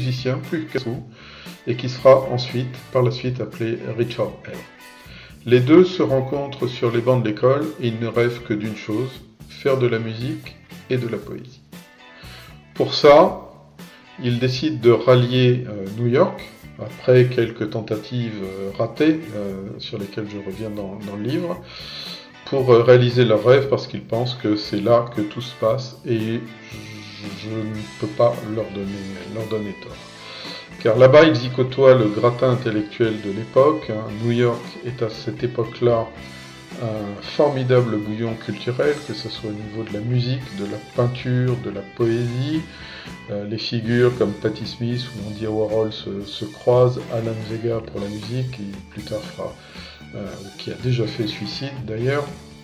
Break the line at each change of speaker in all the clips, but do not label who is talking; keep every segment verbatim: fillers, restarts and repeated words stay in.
musicien plus cassou et qui sera ensuite, par la suite, appelé Richard Hell. Les deux se rencontrent sur les bancs de l'école et ils ne rêvent que d'une chose, faire de la musique et de la poésie. Pour ça, ils décident de rallier euh, New York, après quelques tentatives euh, ratées, euh, sur lesquelles je reviens dans, dans le livre, pour euh, réaliser leur rêve parce qu'ils pensent que c'est là que tout se passe et je, je ne peux pas leur donner, leur donner tort. Car là-bas, ils y côtoient le gratin intellectuel de l'époque. Hein. New York est à cette époque-là un formidable bouillon culturel, que ce soit au niveau de la musique, de la peinture, de la poésie. Euh, les figures comme Patti Smith ou Andy Warhol se, se croisent, Alan Vega pour la musique, qui plus tard fera, euh, qui a déjà fait suicide d'ailleurs.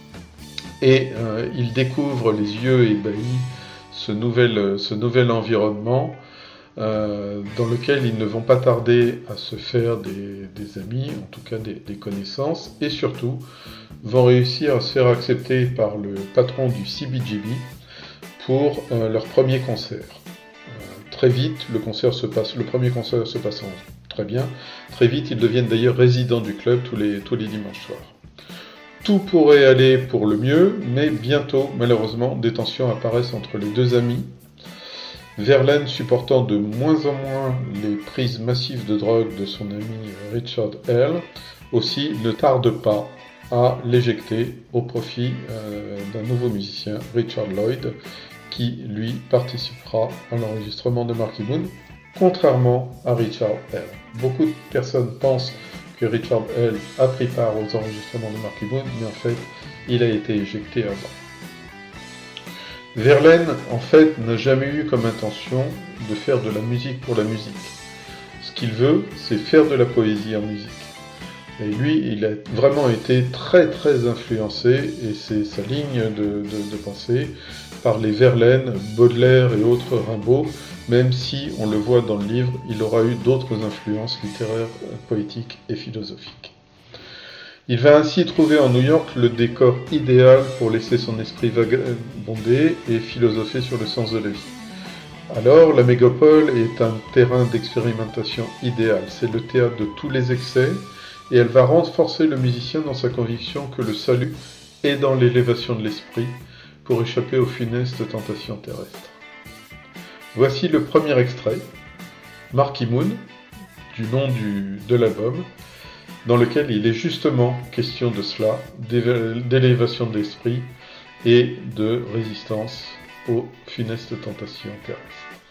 Et euh, ils découvrent les yeux ébahis ce nouvel, ce nouvel environnement euh, dans lequel ils ne vont pas tarder à se faire des, des amis, en tout cas des, des connaissances, et surtout vont réussir à se faire accepter par le patron du C B G B pour euh, leur premier concert. Euh, très vite, le, concert se passe, le premier concert se passe très bien. Très vite, ils deviennent d'ailleurs résidents du club tous les, tous les dimanches soirs. Tout pourrait aller pour le mieux, mais bientôt, malheureusement, des tensions apparaissent entre les deux amis. Verlaine, supportant de moins en moins les prises massives de drogue de son ami Richard Hell, aussi ne tarde pas à l'éjecter au profit euh, d'un nouveau musicien, Richard Lloyd, qui lui participera à l'enregistrement de Marky Moon, contrairement à Richard Hell. Beaucoup de personnes pensent que Richard Hell a pris part aux enregistrements de Marky Moon, mais en fait, il a été éjecté avant. Verlaine, en fait, n'a jamais eu comme intention de faire de la musique pour la musique. Ce qu'il veut, c'est faire de la poésie en musique. Et lui, il a vraiment été très très influencé, et c'est sa ligne de, de, de pensée, par les Verlaine, Baudelaire et autres Rimbaud, même si, on le voit dans le livre, il aura eu d'autres influences littéraires, poétiques et philosophiques. Il va ainsi trouver en New York le décor idéal pour laisser son esprit vagabonder et philosopher sur le sens de la vie. Alors, la mégapole est un terrain d'expérimentation idéal, c'est le théâtre de tous les excès, et elle va renforcer le musicien dans sa conviction que le salut est dans l'élévation de l'esprit pour échapper aux funestes tentations terrestres. Voici le premier extrait, Marky Moon, du nom du, de l'album, dans lequel il est justement question de cela, d'élévation de l'esprit et de résistance aux funestes tentations terrestres.